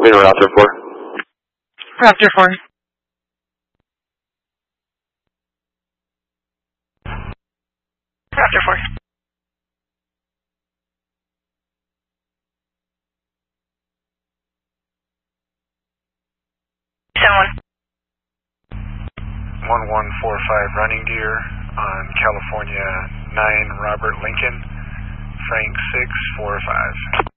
Clear Raptor 4. Raptor 4. Raptor 4. Someone. 1145 Running Deer on California 9 Robert Lincoln, Frank 645.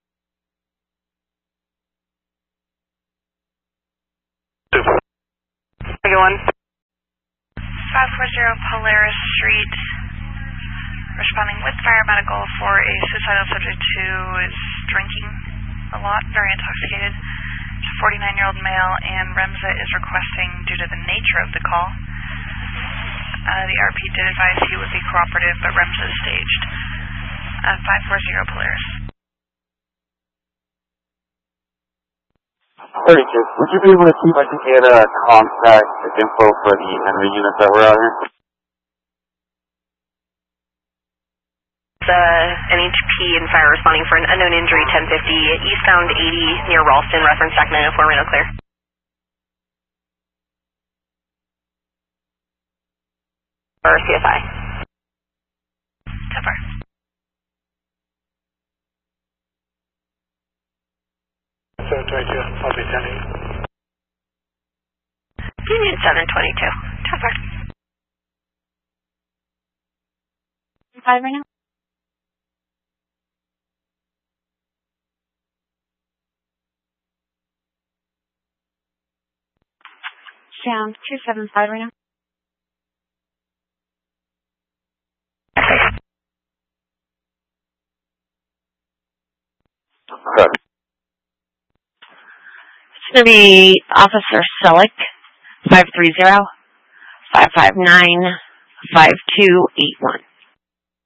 540 Polaris Street, responding with fire medical for a suicidal subject who is drinking a lot, very intoxicated. It's a 49-year-old male, and REMSA is requesting, due to the nature of the call, the RP did advise he would be cooperative, but REMSA is staged. 540 Polaris. 32. Would you be able to see if I can get a contact info for the Henry units that were out here? NHP and fire responding for an unknown injury, 1050, eastbound 80 near Ralston, reference back 904, Reno clear. Or CSI. 10-4. So 22, I'll be sending. Union 722, 10-4. 5 right now? Sound 275 right now. Okay. It's going to be Officer Selleck, 530-559-5281.